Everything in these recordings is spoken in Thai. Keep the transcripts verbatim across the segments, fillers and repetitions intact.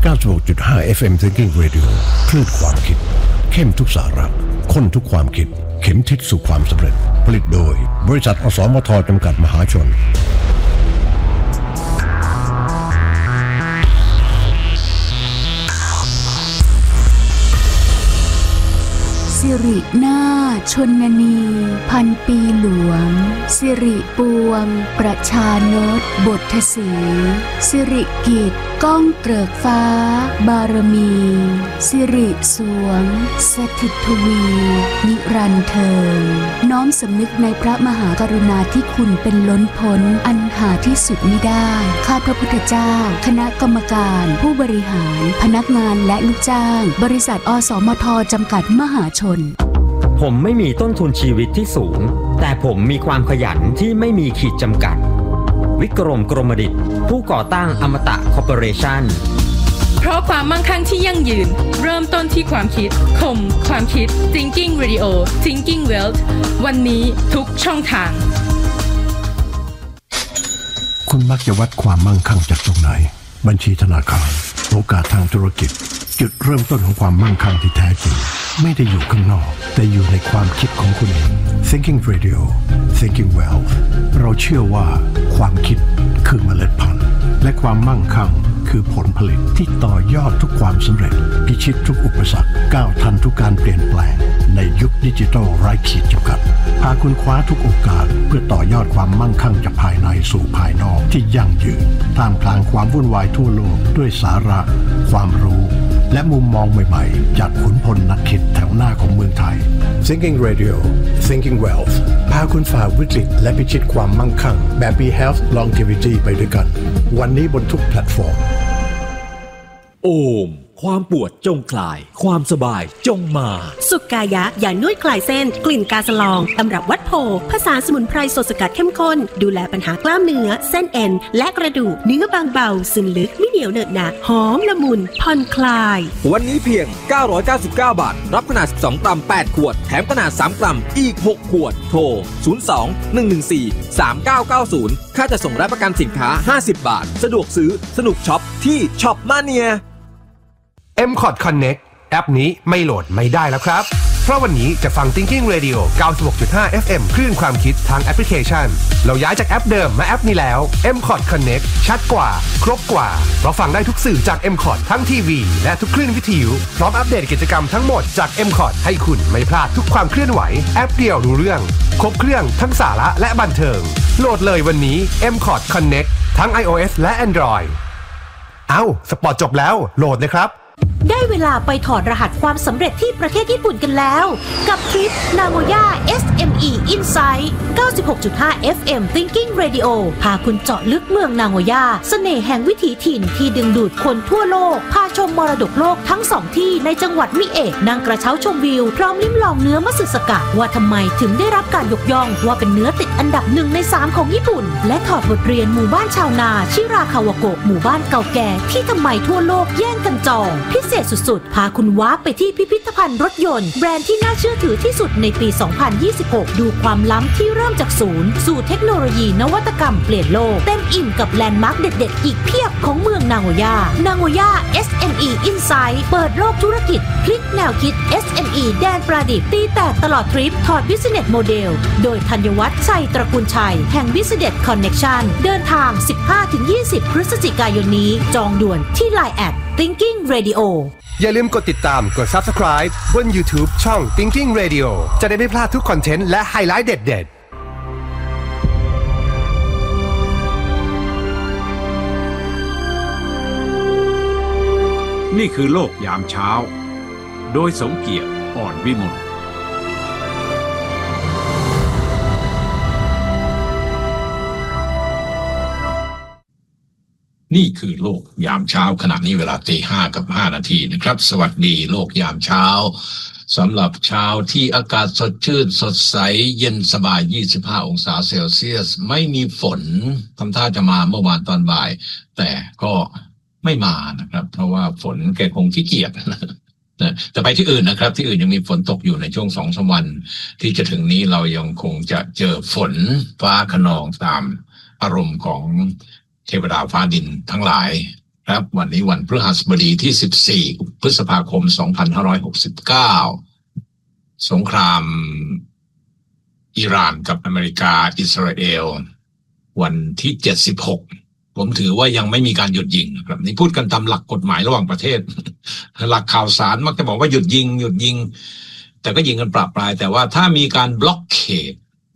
เก้าสิบหกจุดห้า เอฟ เอ็ม Thinking Radio คลื่นความคิดเข้มทุกสาระข้นทุกความคิดเข็มทิศสู่ความสำเร็จผลิตโดยบริษัทอสมทจำกัดมหาชนสิรินาถชนนีพันปีหลวงสิริปวงประชานตบทศรีสิริกิจก้องเกริกฟ้าบารมีสิริสวงสถิตทวีนิรันดร์เทิงน้อมสำนึกในพระมหากรุณาธิคุณเป็นล้นพ้นอันหาที่สุดมิได้ข้าพระพุทธเจ้าคณะกรรมการผู้บริหารพนักงานและลูกจ้างบริษัทอสมทจำกัดมหาชนผมไม่มีต้นทุนชีวิตที่สูงแต่ผมมีความขยันที่ไม่มีขีดจำกัดวิกรมกรมดิษฐ์ผู้ก่อตั้งอมตะคอร์ปอเรชั่นเพราะความมั่งคั่งที่ยั่งยืนเริ่มต้นที่ความคิดคมความคิด Thinking Radio Thinking Wealth วันนี้ทุกช่องทางคุณมักจะวัดความมั่งคั่งจากตรงไหนบัญชีธนาคารโอกาสทางธุรกิจจุดเริ่มต้นของความมั่งคั่งที่แท้จริงไม่ได้อยู่ข้างนอกแต่อยู่ในความคิดของคุณเอง Thinking Radio Thinking Wealth เราเชื่อว่าความคิดคือเมล็ดพันธุ์และความมั่งคั่งคือผลผลิตที่ต่อยอดทุกความสำเร็จพิชิตทุกอุปสรรคก้าวทันทุกการเปลี่ยนแปลงในยุคดิจิทัลไร้ขีดจำกัดพาคุณคว้าทุกโอกาสเพื่อต่อยอดความมั่งคั่งจากภายในสู่ภายนอกที่ยั่งยืนท่ามกลางความวุ่นวายทั่วโลกด้วยสาระความรู้และมุมมองใหม่ๆจากขุนพลนักคิดแถวหน้าของเมืองไทย Thinking Radio Thinking Wealth พาคุณฝ่าวิกฤตและพิชิตความมั่งคั่งแบบมี Health Longevity ไปด้วยกันวันนี้บนทุกแพลตฟอร์มโอมความปวดจงคลายความสบายจงมาสุกายะยานวดคลายเส้นกลิ่นกาสลองตำรับวัดโพผสานสมุนไพรสดสกัดเข้มข้นดูแลปัญหากล้ามเนื้อเส้นเอ็นและกระดูกเนื้อบางเบาซึมลึกไม่เหนียวเหนอะหนะหอมละมุนผ่อนคลายวันนี้เพียงเก้าร้อยเก้าสิบเก้าบาทรับขนาดสิบสองกรัมแปดขวดแถมขนาดสามกรัมอีกหกขวดโทรศูนย์ สอง หนึ่ง หนึ่ง สี่ สาม เก้า เก้า ศูนย์ค่าจะส่งและประกันสินค้าห้าสิบบาทสะดวกซื้อสนุกช็อปที่ช็อปมาเนียเอ็ม คอร์ด Connect แอปนี้ไม่โหลดไม่ได้แล้วครับเพราะวันนี้จะฟัง Thinking Radio เก้าสิบหกจุดห้า เอฟ เอ็ม คลื่นความคิดทางแอปพลิเคชันเราย้ายจากแอปเดิมมาแอปนี้แล้ว เอ็ม คอร์ด Connect ชัดกว่าครบกว่าเพราะฟังได้ทุกสื่อจาก เอ็ม คอร์ด ทั้งทีวีและทุกคลื่นวิทยุพร้อมอัปเดตกิจกรรมทั้งหมดจาก เอ็ม คอร์ด ให้คุณไม่พลาดทุกความเคลื่อนไหวแอปเดียวรู้เรื่องครบเครื่องทั้งสาระและบันเทิงโหลดเลยวันนี้ เอ็ม คอร์ด Connect ทั้ง iOS และ Android เอ้าสปอร์ตจบแล้วโหลดเลยครับได้เวลาไปถอดรหัสความสำเร็จที่ประเทศญี่ปุ่นกันแล้วกับทริป Nagoya เอส เอ็ม อี Insight เก้าสิบหกจุดห้า เอฟ เอ็ม Thinking Radio พาคุณเจาะลึกเมืองนาโกย่าเสน่ห์แห่งวิถีถิ่นที่ดึงดูดคนทั่วโลกพาชมมรดกโลกทั้งสองที่ในจังหวัดมิเอะนั่งกระเช้าชมวิวพร้อมลิ้มลองเนื้อมัตสึสกะว่าทำไมถึงได้รับการยกย่องว่าเป็นเนื้อติดอันดับหนึ่งในสามของญี่ปุ่นและถอดบทเรียนหมู่บ้านชาวนาชิราคาวาโกะหมู่บ้านเก่าแก่ที่ทำไมทั่วโลกแย่งกันจองพิเศษสุดๆพาคุณว้าไปที่พิพิธภัณฑ์รถยนต์แบรนด์ที่น่าเชื่อถือที่สุดในปี สองพันยี่สิบหก ดูความล้ำที่เริ่มจากศูนย์สู่เทคโนโลยีนวัตกรรมเปลี่ยนโลกเต็มอิ่มกับแลนด์มาร์คเด็ดๆอีกเพียบของเมืองนาโกย่านาโกย่า เอส เอ็ม อี Insight เปิดโลกธุรกิจพลิกแนวคิด เอส เอ็ม อี แดนประดิษฐ์ตีแตกตลอดทริปถอด Business Model โดยธัญวัฒน์ชัยตระกูลชัยแห่ง Business Connection เดินทาง สิบห้าถึงยี่สิบ พฤศจิกายนนี้จองด่วนที่ ไลน์ แอท Thinking Radio อย่าลืมกดติดตามกด Subscribe บน YouTube ช่อง Thinking Radio จะได้ไม่พลาดทุกคอนเทนต์และไฮไลท์เด็ดๆนี่คือโลกยามเช้าโดยสมเกียรติอ่อนวิมลนี่คือโลกยามเช้าขณะนี้เวลาตีห้ากับห้านาทีนะครับสวัสดีโลกยามเช้าสำหรับเช้าที่อากาศสดชื่นสดใสเย็นสบายยี่สิบห้าองศาเซลเซียสไม่มีฝนทำท่าจะมาเมื่อวานตอนบ่ายแต่ก็ไม่มานะครับเพราะว่าฝนแกคงขี้เกียจนะแต่ไปที่อื่นนะครับที่อื่นยังมีฝนตกอยู่ในช่วงสองสามวันที่จะถึงนี้เรายังคงจะเจอฝนฟ้าคะนองตามอารมณ์ของเทวดาฟ้าดินทั้งหลายแปรครับวันนี้วันพฤหัสบดีที่สิบสี่พฤษภาคมสองพันห้าร้อยหกสิบเก้าสงครามอิหร่านกับอเมริกาอิสราเอลวันที่เจ็ดสิบหกผมถือว่ายังไม่มีการหยุดยิงนะครับนี่พูดกันตามหลักกฎหมายระหว่างประเทศหลักข่าวสารมักจะบอกว่าหยุดยิงหยุดยิงแต่ก็ยิงกันปราบปรายแต่ว่าถ้ามีการบล็อกเคด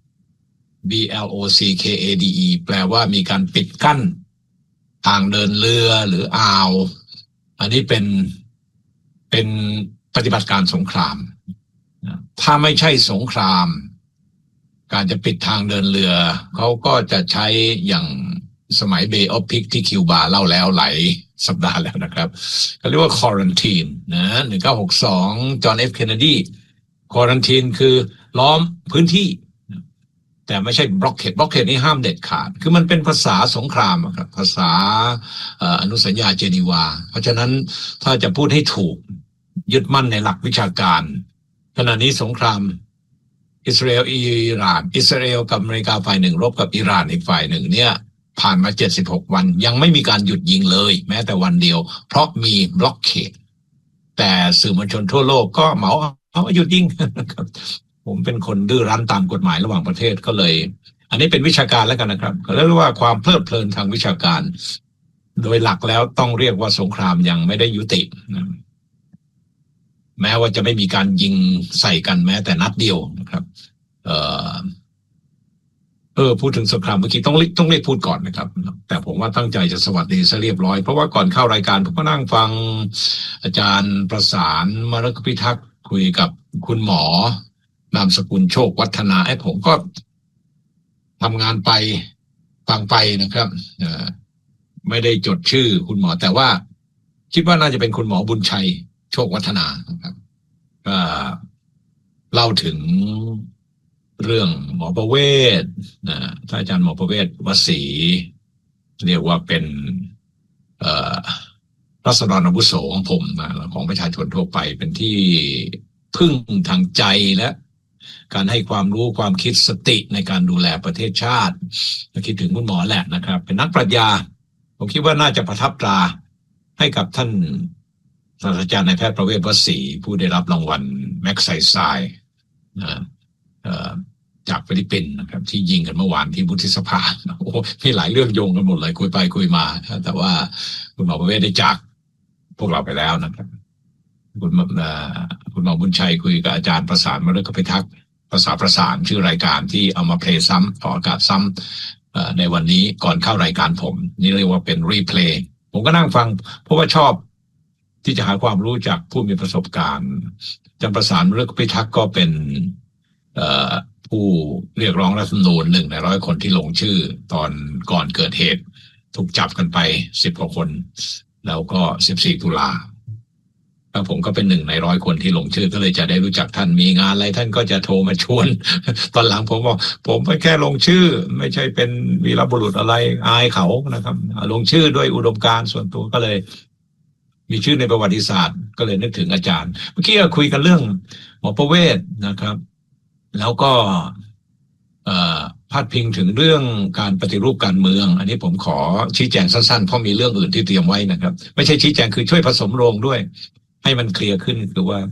B L O C K A D E แปลว่ามีการปิดกั้นทางเดินเรือหรืออ่าวอันนี้เป็นเป็นปฏิบัติการสงครามถ้าไม่ใช่สงครามการจะปิดทางเดินเรือเขาก็จะใช้อย่างสมัย Bay of Pigs ที่คิวบาเล่าแล้วหลายสัปดาห์แล้วนะครับเขาเรียกว่า quarantine นะหนึ่งเก้าหกสองจอห์น เอฟ เคนเนดี quarantine คือล้อมพื้นที่แต่ไม่ใช่ blockade blockade นี่ห้ามเด็ดขาดคือมันเป็นภาษาสงครามครับภาษาอนุสัญญาเจนีวาเพราะฉะนั้นถ้าจะพูดให้ถูกยึดมั่นในหลักวิชาการขณะนี้สงครามอิสราเอลอิหร่านอิสราเอลกับอเมริกาฝ่ายหนึ่งรบกับอิหร่านอีกฝ่ายหนึ่งเนี่ยผ่านมาเจ็ดสิบหกวันยังไม่มีการหยุดยิงเลยแม้แต่วันเดียวเพราะมีบล็อกเคดแต่สื่อมวลชนทั่วโลกก็เหมาเอาหยุดยิงนะครับผมเป็นคนดื้อรั้นตามกฎหมายระหว่างประเทศก็เลยอันนี้เป็นวิชาการแล้วกันนะครับเขาเรียกว่าความเพลิดเพลินทางวิชาการโดยหลักแล้วต้องเรียกว่าสงครามยังไม่ได้ยุตินะแม้ว่าจะไม่มีการยิงใส่กันแม้แต่นัดเดียวนะครับเออเออพูดถึงสงครามเมื่อกี้ต้องต้องเรียกพูดก่อนนะครับแต่ผมว่าตั้งใจจะสวัสดีซะเรียบร้อยเพราะว่าก่อนเข้ารายการผมก็นั่งฟังอาจารย์ประสานมรกพิทักษ์คุยกับคุณหมอนามสกุลโชควัฒนาไอ้ผมก็ทำงานไปฟังไปนะครับเออไม่ได้จดชื่อคุณหมอแต่ว่าคิดว่าน่าจะเป็นคุณหมอบุญชัยโชควัฒนานะครับก็เล่าถึงเรื่องหมอประเวศนะท่านอาจารย์หมอประเวศวสีเรียกว่าเป็นเอ่อรัศดรอาวุโสของผมนะของประชาชนทั่วไปเป็นที่พึ่งทางใจและการให้ความรู้ความคิดสติในการดูแลประเทศชาติคิดถึงคุณหมอแหละนะครับเป็นนักปรัชญาผมคิดว่าน่าจะประทับตราให้กับท่านศาสตราจารย์นายแพทย์ประเวศวสีผู้ได้รับรางวัลแม็กไซไซนะจากฟิลิปปินส์นะครับที่ยิงกันเมื่อวานที่วุฒิสภาโอ้มีหลายเรื่องโยงกันหมดเลยคุยไปคุยมาแต่ว่าคุณหมอประเวศได้จากพวกเราไปแล้วนะครับคุณคุณหมอบุญชัยคุยกับอาจารย์ประสานมฤคพิทักษ์ภาษาประสานชื่อรายการที่เอามาเพลย์ซ้ำออกอากาศซ้ำในวันนี้ก่อนเข้ารายการผมนี่เรียกว่าเป็นรีเพลย์ผมก็นั่งฟังเพราะว่าชอบที่จะหาความรู้จากผู้มีประสบการณ์อาจารย์ประสานมฤคพิทักษ์ก็เป็นผู้เรียกร้องรัฐธรรมนูญหนึ่งในร้อยคนที่ลงชื่อตอนก่อนเกิดเหตุถูกจับกันไปสิบกว่าคนแล้วก็สิบสี่ตุลาแล้วผมก็เป็นหนึ่งในร้อยคนที่ลงชื่อก็เลยจะได้รู้จักท่านมีงานอะไรท่านก็จะโทรมาชวนตอนหลังผมบอกผมไม่แค่ลงชื่อไม่ใช่เป็นวีรบุรุษอะไรอายเขานะครับลงชื่อด้วยอุดมการณ์ส่วนตัวก็เลยมีชื่อในประวัติศาสตร์ก็เลยนึกถึงอาจารย์เมื่อกี้คุยกันเรื่องหมอประเวศนะครับแล้วก็พาดพิงถึงเรื่องการปฏิรูปการเมืองอันนี้ผมขอชี้แจงสั้นๆเพราะมีเรื่องอื่นที่เตรียมไว้นะครับไม่ใช่ชี้แจงคือช่วยผสมโรงด้วยให้มันเคลียร์ขึ้นคือว่า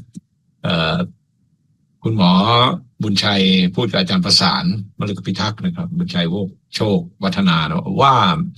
คุณหมอบุญชัยพูดกับอาจารย์ประสานมฤคพิทักษ์นะครับบุญชัยโชควัฒนาว่า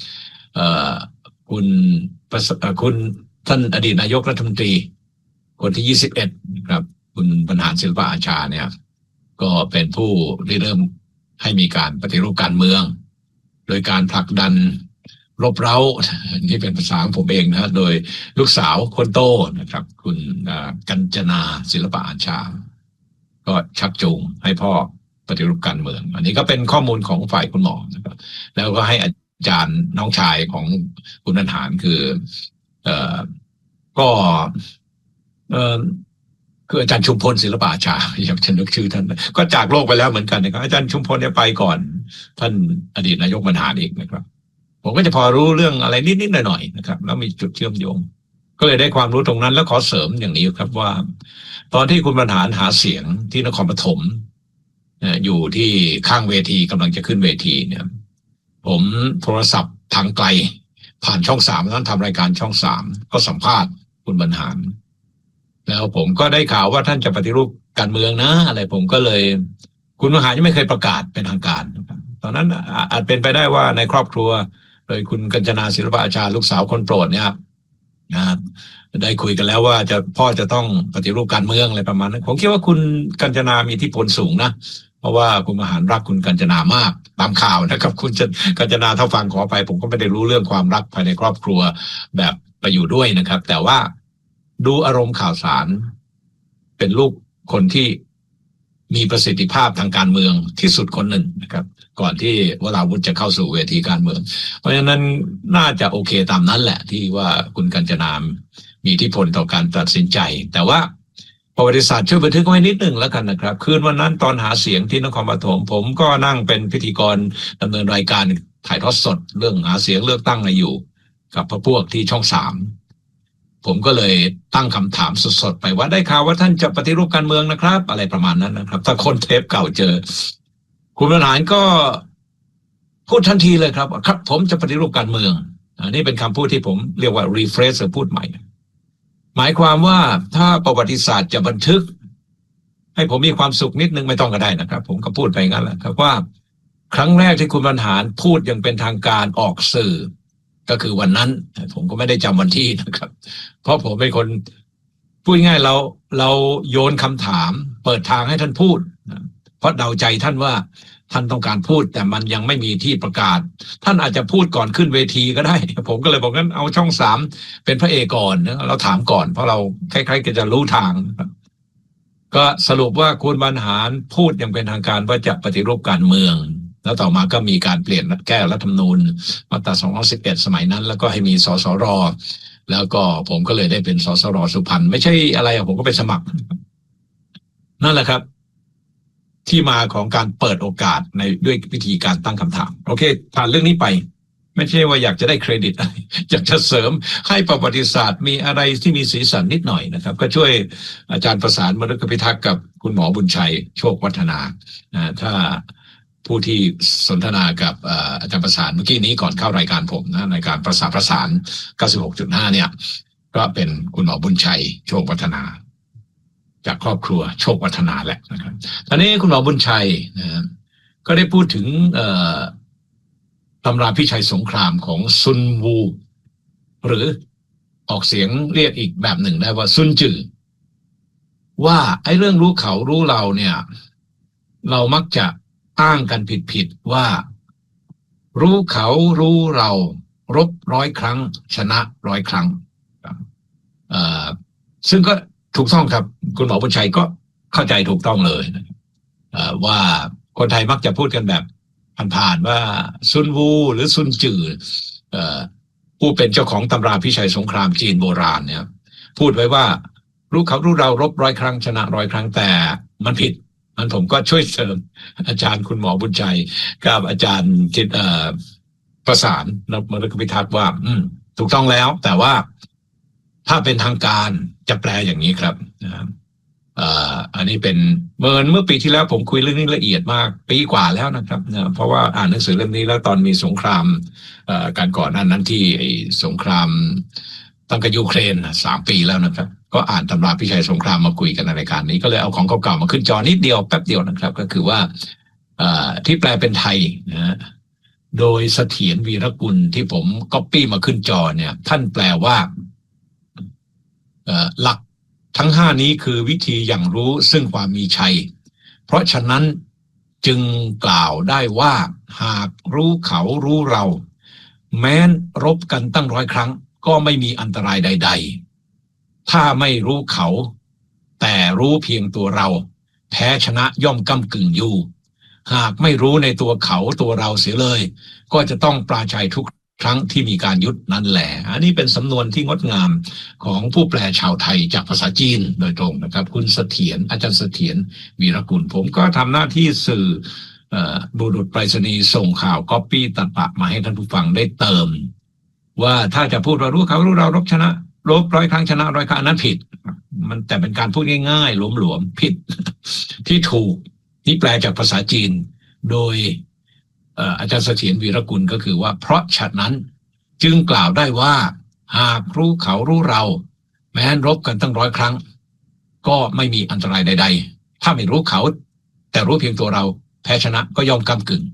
คุณคุณท่านอดีตนายกรัฐมนตรีคนที่ยี่สิบเอ็ดครับคุณบรรหารศิลปะอาชาเนี่ยก็เป็นผู้ริเริ่มให้มีการปฏิรูปการเมืองโดยการผลักดันรบเร้านี่เป็นภาษาของผมเองนะโดยลูกสาวคนโตนะครับคุณกัญจนาศิลปะอาชาก็ชักจูงให้พ่อปฏิรูปการเมืองอันนี้ก็เป็นข้อมูลของฝ่ายคุณหมอนะครับแล้วก็ให้อาจารย์น้องชายของคุณบรรหารคือเอ่อก็เอ่อคืออาจารย์ชุมพลศิลปะอาชาอยากจะนึกชื่อท่านก็จากโลกไปแล้วเหมือนกันนะครับอาจารย์ชุมพลเนี่ยไปก่อนท่านอดีตนายกบรรหารอีกนะครับผมก็จะพอรู้เรื่องอะไรนิดๆหน่อยๆนะครับแล้วมีจุดเชื่อมโยงก็เลยได้ความรู้ตรงนั้นแล้วขอเสริมอย่างนี้ครับว่าตอนที่คุณบรรหารหาเสียงที่นครปฐมอยู่ที่ข้างเวทีกำลังจะขึ้นเวทีเนี่ยผมโทรศัพท์ทางไกลผ่านช่องสามนั้นทำรายการช่องสามก็สัมภาษณ์คุณบรรหารแล้วผมก็ได้ข่าวว่าท่านจะปฏิรูปการเมืองนะอะไรผมก็เลยคุณบรรหารยังไม่เคยประกาศเป็นทางการตอนนั้นอาจเป็นไปได้ว่าในครอบครัวโดยคุณกัญจนาศิลปอาชาลูกสาวคนโปรดเนี่ยนะได้คุยกันแล้วว่าจะพ่อจะต้องปฏิรูปการเมืองอะไรประมาณนั้นผมคิดว่าคุณกัญจนามีอิทธิพลสูงนะเพราะว่าคุณบรรหารรักคุณกัญจนามากตามข่าวนะครับคุณกัญจนาถ้าฟังขอไปผมก็ไม่ได้รู้เรื่องความรักภายในครอบครัวแบบไปอยู่ด้วยนะครับแต่ว่าดูอารมณ์ข่าวสารเป็นลูกคนที่มีประสิทธิภาพทางการเมืองที่สุดคนหนึ่งนะครับก่อนที่วราวุธจะเข้าสู่เวทีการเมืองเพราะฉะนั้นน่าจะโอเคตามนั้นแหละที่ว่าคุณกัญจนามีอิทธิพลต่อการตัดสินใจแต่ว่าประวัติศาสตร์ช่วยบันทึกไว้นิดหนึ่งแล้วกันนะครับคืนวันนั้นตอนหาเสียงที่นครปฐมผมก็นั่งเป็นพิธีกรดำเนินรายการถ่ายทอดสดเรื่องหาเสียงเลือกตั้งอะไรอยู่กับพวกที่ช่องสามผมก็เลยตั้งคำถามสดๆไปว่าได้ข่าวว่าท่านจะปฏิรูปการเมืองนะครับอะไรประมาณนั้นนะครับถ้าคนเทปเก่าเจอคุณบรรหารก็พูดทันทีเลยครับครับผมจะปฏิรูปการเมืองอันนี้เป็นคำพูดที่ผมเรียกว่า refresh หรือพูดใหม่หมายความว่าถ้าประวัติศาสตร์จะบันทึกให้ผมมีความสุขนิดนึงไม่ต้องก็ได้นะครับผมก็พูดไปงั้นแหละครับว่าครั้งแรกที่คุณบรรหารพูดอย่างเป็นทางการออกสื่อก็คือวันนั้นผมก็ไม่ได้จำวันที่นะครับเพราะผมเป็นคนพูดง่ายเราเราโยนคำถามเปิดทางให้ท่านพูดเพราะเดาใจท่านว่าท่านต้องการพูดแต่มันยังไม่มีที่ประกาศท่านอาจจะพูดก่อนขึ้นเวทีก็ได้ผมก็เลยบอกงั้นเอาช่องสามเป็นพระเอกก่อนนะเราถามก่อนเพราะเราคล้ายๆจะรู้ทางก็สรุปว่าคุณบรรหารพูดอย่างเป็นทางการว่าจะปฏิรูปการเมืองแล้วต่อมาก็มีการเปลี่ยนแก้รัฐธรรมนูญมาตราสองร้อยสิบเอ็ดสมัยนั้นแล้วก็ให้มีสสรแล้วก็ผมก็เลยได้เป็นสสรสุพรรณไม่ใช่อะไรผมก็ไปสมัครนั่นแหละครับที่มาของการเปิดโอกาสในด้วยวิธีการตั้งคำถามโอเคผ่านเรื่องนี้ไปไม่ใช่ว่าอยากจะได้เครดิตอะไรอยากจะเสริมให้ประวัติศาสตร์มีอะไรที่มีสีสันนิดหน่อยนะครับก็ช่วยอาจารย์ประสานมฤคพิทักษ์กับคุณหมอบุญชัยโชควัฒนานะถ้าผู้ที่สนทนากับอาจารย์ประสานเมื่อกี้นี้ก่อนเข้ารายการผมนะในการประสานประสาน เก้าสิบหกจุดห้า เนี่ยก็เป็นคุณหมอบุญชัยโชควัฒนาจากครอบครัวโชควัฒนาแหละนะครับตอนนี้คุณหมอบุญชัยนะก็ได้พูดถึงตำราพิชัยสงครามของซุนวูหรือออกเสียงเรียกอีกแบบหนึ่งได้ว่าซุนจือว่าไอ้เรื่องรู้เขารู้เราเนี่ยเรามักจะอ้างกันผิดๆว่ารู้เขารู้เรารบร้อยครั้งชนะร้อยครั้งเอ่อซึ่งก็ถูกต้องครับคุณหมอบุญชัยก็เข้าใจถูกต้องเลยเอ่อว่าคนไทยมักจะพูดกันแบบผ่านๆว่าซุนวูหรือซุนจือเอ่อผู้เป็นเจ้าของตำราพิชัยสงครามจีนโบราณเนี่ยพูดไว้ว่ารู้เขารู้เรารบร้อยครั้งชนะร้อยครั้งแต่มันผิดมันผมก็ช่วยเสริมอาจารย์คุณหมอบุญชัยกับอาจารย์จิตเอ่อประสานมฤคพิทักษ์ว่าอืมถูกต้องแล้วแต่ว่าถ้าเป็นทางการจะแปลอย่างนี้ครับนะครับอ่าอันนี้เป็นเมื่อเมื่อปีที่แล้วผมคุยเรื่องนี้ละเอียดมากปีกว่าแล้วนะครับนะเพราะว่าอ่านหนังสือเล่มนี้แล้วตอนมีสงครามเอ่อการก่อนหน้านั้นที่สงครามตั้งกับยูเครนสามปีแล้วนะครับก็อ่านตำราพิชัยสงครามมาคุยกันในรายการนี้ก็เลยเอาของเก่าๆมาขึ้นจอนิดเดียวแป๊บเดียวนะครับก็คือว่าเอ่อที่แปลเป็นไทยนะโดยเสถียรวีรกุลที่ผมก๊อปปี้มาขึ้นจอเนี่ยท่านแปลว่าหลักทั้งห้านี้คือวิธีอย่างรู้ซึ่งความมีชัยเพราะฉะนั้นจึงกล่าวได้ว่าหากรู้เขารู้เราแม้นรบกันตั้งร้อยครั้งก็ไม่มีอันตรายใดๆถ้าไม่รู้เขาแต่รู้เพียงตัวเราแพ้ชนะย่อมก้ำกึ่งอยู่หากไม่รู้ในตัวเขาตัวเราเสียเลยก็จะต้องปราชัยทุกครั้งที่มีการยุดนั่นแหละอันนี้เป็นสำนวนที่งดงามของผู้แปลชาวไทยจากภาษาจีนโดยตรงนะครับคุณเสถียรอาจารย์เสถียรวีรกุลผมก็ทำหน้าที่สื่อบุรุษไปรษณีย์ส่งข่าวก๊อปปี้ตัดปะมาให้ท่านผู้ฟังได้เติมว่าถ้าจะพูดว่ารู้เขารู้เรารบชนะรบร้อยครั้งชนะร้อยครั้งนั้นผิดมันแต่เป็นการพูดง่ายๆหลวมๆผิดที่ถูกนี่แปลจากภาษาจีนโดยอาจารย์เสถียรวีรกุลก็คือว่าเพราะฉะนั้นจึงกล่าวได้ว่าหากรู้เขารู้เราแม้นรบกันตั้งร้อยครั้งก็ไม่มีอันตรายใดๆถ้าไม่รู้เขาแต่รู้เพียงตัวเราแพ้ชนะก็ยอมกำกึ่ง